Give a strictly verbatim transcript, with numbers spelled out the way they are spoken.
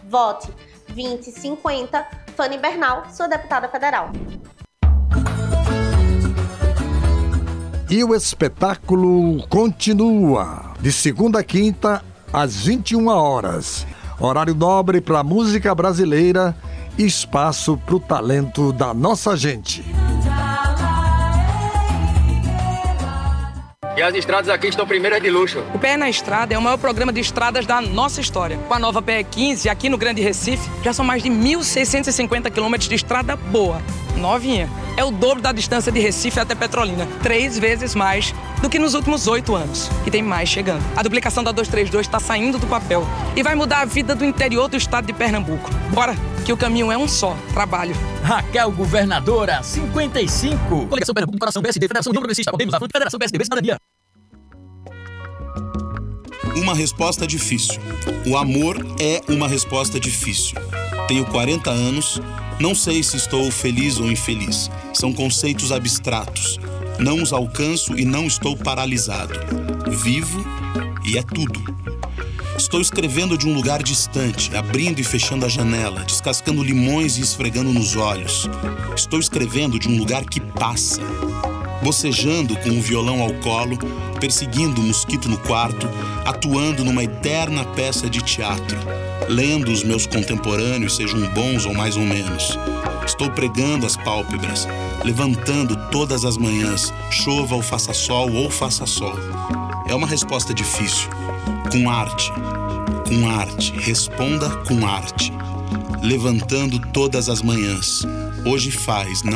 Vote vinte cinquenta, Fanny Bernal, sua deputada federal. E o espetáculo continua, de segunda a quinta, às vinte e uma horas. Horário nobre para música brasileira, espaço para o talento da nossa gente. E as estradas aqui estão primeiras de luxo. O P E na Estrada é o maior programa de estradas da nossa história. Com a nova P E quinze, aqui no Grande Recife, já são mais de mil seiscentos e cinquenta quilômetros de estrada boa. Novinha. É o dobro da distância de Recife até Petrolina. Três vezes mais do que nos últimos oito anos. E tem mais chegando. A duplicação da duzentos e trinta e dois está saindo do papel e vai mudar a vida do interior do estado de Pernambuco. Bora, que o caminho é um só, trabalho. Raquel Governadora, cinquenta e cinco. Coligação Pernambuco, Coração P S D, Federação Não Progressista, Podemos, a Federação P S D B, Cidadania. Uma resposta difícil. O amor é uma resposta difícil. Tenho quarenta anos, não sei se estou feliz ou infeliz. São conceitos abstratos. Não os alcanço e não estou paralisado. Vivo e é tudo. Estou escrevendo de um lugar distante, abrindo e fechando a janela, descascando limões e esfregando nos olhos. Estou escrevendo de um lugar que passa. Bocejando com um violão ao colo, perseguindo um mosquito no quarto, atuando numa eterna peça de teatro, lendo os meus contemporâneos, sejam bons ou mais ou menos. Estou pregando as pálpebras, levantando todas as manhãs, chova ou faça sol ou faça sol. É uma resposta difícil. Com arte, com arte, responda com arte. Levantando todas as manhãs. Hoje faz, não